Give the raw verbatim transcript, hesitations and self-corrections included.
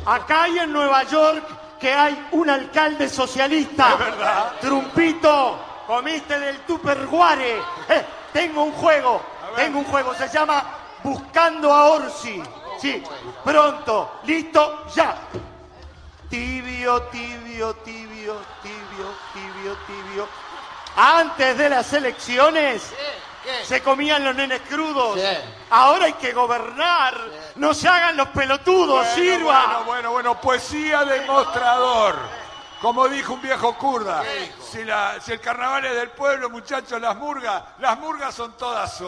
Acá hay en Nueva York que hay un alcalde socialista. Es verdad. Trumpito, comiste del Tupperware. Eh, tengo un juego, tengo un juego, se llama Buscando a Orsi. Sí, pronto, listo, ya. Tibio, tibio, tibio, tibio, tibio, tibio. Antes de las elecciones ¿Qué? se comían los nenes crudos. Sí. Ahora hay que gobernar. No se hagan los pelotudos, Bueno, sirva. bueno, bueno, bueno, poesía de mostrador. Como dijo un viejo kurda, si, la, si el carnaval es del pueblo, muchachos, las murgas, las murgas son todas